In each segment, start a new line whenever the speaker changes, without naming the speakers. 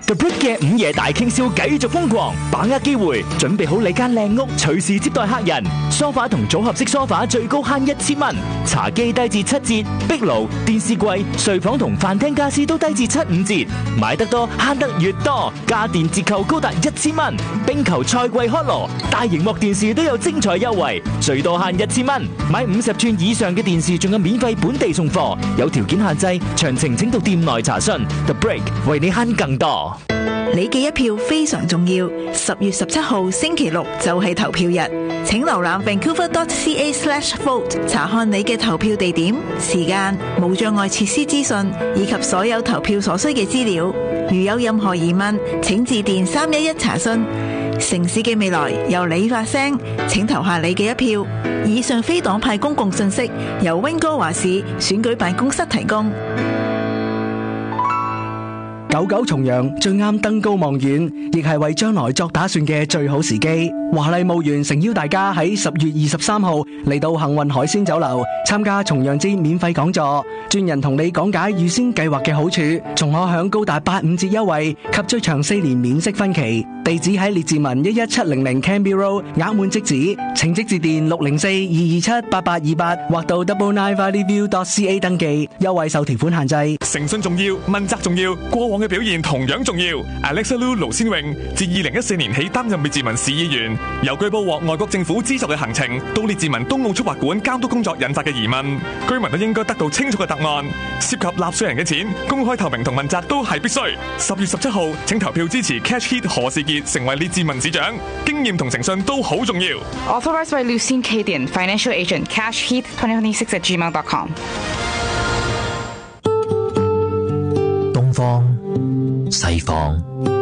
The Brick 嘅午夜大傾銷繼續瘋狂，把握機會，準備好你間靚屋，隨時接待客人。梳化同組合式梳化最高慳1000蚊，茶几低至7折，壁爐、電視櫃、睡房同飯廳家私都低至75折，買得多慳得越多，家電折扣高達1000蚊。冰球賽季開鑼，大螢幕電視都有精彩優惠，最多慳1000蚊。買50寸以上嘅電視仲有免費本地送貨，有條件限制，詳情請到店內查詢。The Brick 為你慳更多。
你嘅一票非常重要，10月17號星期六就係投票日，請瀏覽 vancouver.ca/vote 查看你嘅投票地點、時間、無障礙設施資訊以及所有投票所需嘅資料。如有任何疑問，請致電311查詢。城市嘅未來由你發聲，請投下你嘅一票。以上非黨派公共信息由溫哥華市選舉辦公室提供。
99重陽最啱登高望遠，亦係為將來作打算嘅最好時機。華麗墓園誠邀大家喺10月23號嚟到幸運海鮮酒樓參加重陽節免費講座，專人同你講解預先計劃嘅好處，仲可享高達85折優惠及最長4年免息分期。地址喺列治文11700 Canby Road， 額滿即止，請即致電604-227-8828或到 995valleyview.ca 登記。優惠受條款限制。
誠信重要，問責重要，過往嘅表現同樣重要。Alexa Lu 盧先榮自2014年起擔任列治文市議員，由據報獲外國政府資助嘅行程到列治文東澳速滑館監督工作引發嘅疑問，居民都應該得到清楚嘅答案。涉及納稅人嘅錢，公開透明同問責都係必須。10月17號，請投票支持 Catch Heat 何士傑成為列治文市長，經驗同誠信都好重要。
Authorized by Lucien Cadian, Financial Agent, cashheat2026@gmail.com。
東方、西方、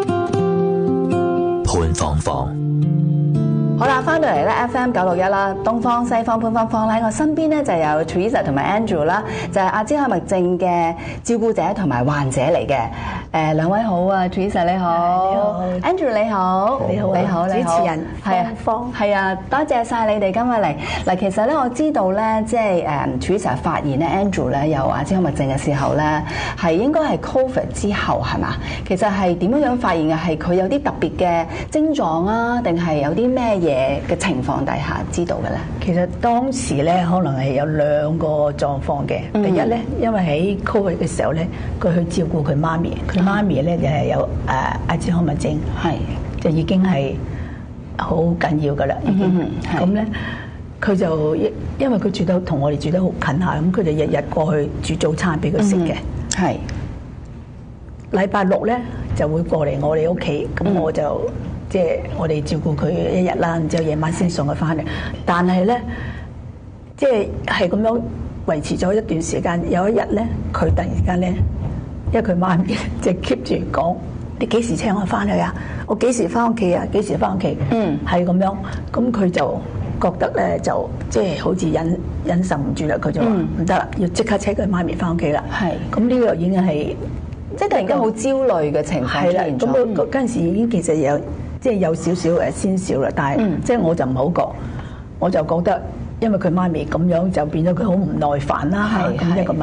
潘芳芳。
好啦，翻到嚟咧 FM 961啦，東方西方潘芳芳咧，我身邊咧就有 Teresa 同埋 Andrew 啦，就係阿茲海默症嘅照顧者同埋患者嚟嘅。兩位好啊 ，Teresa 你好 ，Andrew 你好，你好，
主持人芳芳
係啊，多謝晒你哋今日嚟。嗱，其實咧我知道咧，即係Teresa 發現咧 Andrew 咧有阿茲海默症嘅時候咧，係應該係 Covid 之後係嘛？其實係點樣發現嘅？係佢有啲特別嘅症狀啊，定係有啲咩嘢嘅情況底下知道嘅咧？
其實當時咧，可能係有2個狀況嘅。第一咧，因為喺 Covid 嘅時候咧，佢去照顧佢媽咪，佢媽咪咧就係有阿茲海默症，係就已經係好緊要噶啦，已經咁咧，佢就因為佢住得同我哋住得好近下，咁佢就日日過去煮早餐俾佢食嘅。係禮拜6咧就會過嚟我哋屋企，咁我就。即係我哋照顧佢一日啦，然之後夜晚先送佢翻嚟。但係咧，即係咁樣維持咗一段時間。有一日咧，佢突然間咧，因為佢媽咪就 keep 住講：你幾時請我翻去啊？我幾時翻屋企啊？幾時翻屋企？係咁樣。咁佢就覺得咧，就即係好似忍受唔住啦。佢就話唔得啦，要即刻請佢媽咪翻屋企啦。係。咁呢個已經係
即係突然間好焦慮嘅情況出現咗。
咁嗰陣時已經其實有少少先兆啦，但係即係我就唔好覺，我就覺得因為佢媽咪咁樣就變咗佢好唔耐煩啦，咁一個問